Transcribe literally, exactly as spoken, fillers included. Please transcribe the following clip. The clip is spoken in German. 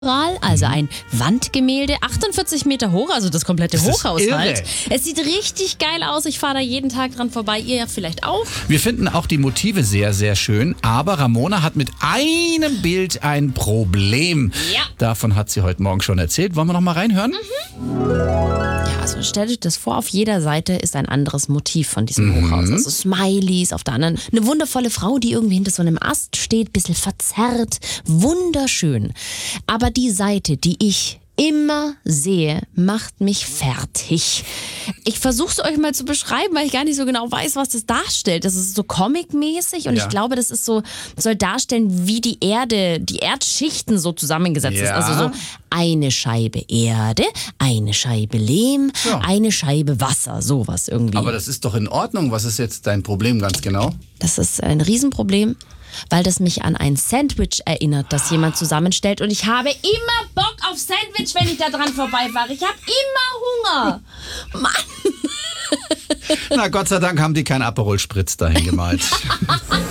Also ein Wandgemälde, achtundvierzig Meter hoch, also das komplette Das ist Hochhaus irre. halt. Es sieht richtig geil aus, ich fahre da jeden Tag dran vorbei, ihr ja vielleicht auch. Wir finden auch die Motive sehr, sehr schön, aber Ramona hat mit einem Bild ein Problem. Ja. Davon hat sie heute Morgen schon erzählt. Wollen wir noch mal reinhören? Ja, also stellt euch das vor, auf jeder Seite ist ein anderes Motiv von diesem Hochhaus. Also Smileys, auf der anderen eine wundervolle Frau, die irgendwie hinter so einem Ast steht, bisschen verzerrt, wunderschön. Aber die Seite, die ich immer sehe, macht mich fertig. Ich versuche es euch mal zu beschreiben, weil ich gar nicht so genau weiß, was das darstellt. Das ist so comic-mäßig und Ja. ich glaube, das ist so, soll darstellen, wie die Erde, die Erdschichten so zusammengesetzt ist. Ja. Also so eine Scheibe Erde, eine Scheibe Lehm, Ja. eine Scheibe Wasser, sowas irgendwie. Aber das ist doch in Ordnung. Was ist jetzt dein Problem ganz genau? Das ist ein Riesenproblem, weil das mich an ein Sandwich erinnert, das jemand zusammenstellt. Und ich habe immer Bock auf Sandwich, wenn ich da dran vorbeifahre. Ich habe immer Hunger. Mann. Na, Gott sei Dank haben die keinen Aperol Spritz dahin gemalt.